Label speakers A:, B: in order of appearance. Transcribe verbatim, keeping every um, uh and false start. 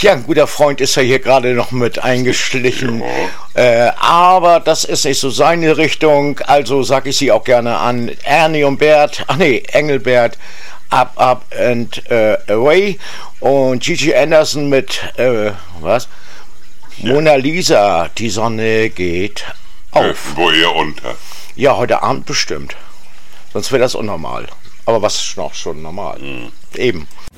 A: Ja, ein guter Freund ist ja hier gerade noch mit eingeschlichen. Ja. Äh, aber das ist nicht so seine Richtung. Also sag ich sie auch gerne an. Ernie und Bert, ach nee, Engelbert, Up, Up and uh, Away. Und Gigi Anderson mit, äh, was? Ja. Mona Lisa, die Sonne geht auf.
B: Ja, wo ihr unter?
A: Ja, heute Abend bestimmt. Sonst wäre das unnormal. Aber was ist noch schon normal? Mhm. Eben.